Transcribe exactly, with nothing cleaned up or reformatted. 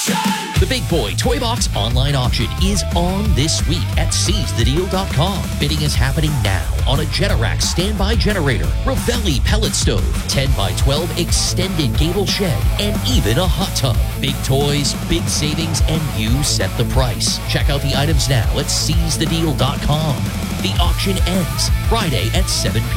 The Big Boy Toy Box online auction is on this week at seize the deal dot com. Bidding is happening now on a Generac standby generator, Ravelli pellet stove, ten by twelve extended gable shed, and even a hot tub. Big toys, big savings, and you set the price. Check out the items now at seize the deal dot com. The auction ends Friday at seven p.m.